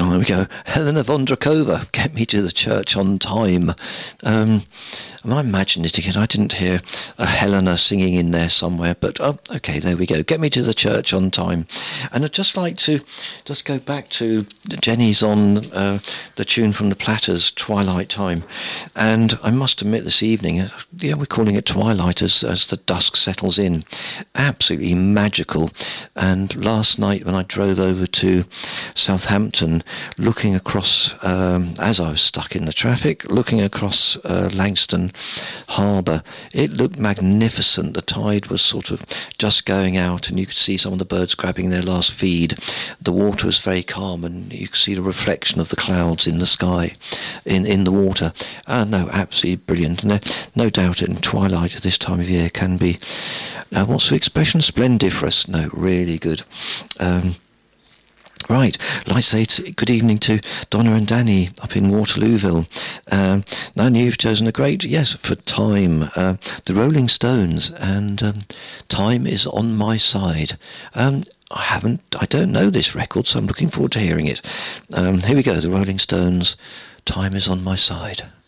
there we go. Helena Vondrakova, Get Me to the Church on Time. Am I imagining it again? I didn't hear a Helena singing in there somewhere, but okay, there we go. Get Me to the Church on Time. And I'd just like to just go back to Jenny's on the tune from the Platters, Twilight Time. And I must admit this evening, we're calling it Twilight as the dusk settles in. Absolutely magical. And last night when I drove over to Southampton, looking across, as I was stuck in the traffic, looking across Langston Harbour, it looked magnificent. The tide was sort of just going out and you could see some of the birds grabbing their last feed. The water was very calm and you could see the reflection of the clouds in the sky, in the water. No, absolutely brilliant. No doubt in twilight at this time of year can be, what's the expression? Splendiferous. No, really good. Right, like I say, good evening to Donna and Danny up in Waterlooville. Now you've chosen a great, yes, for Time, the Rolling Stones, and Time is on My Side. I don't know this record, so I'm looking forward to hearing it. Here we go, the Rolling Stones, Time is on My Side.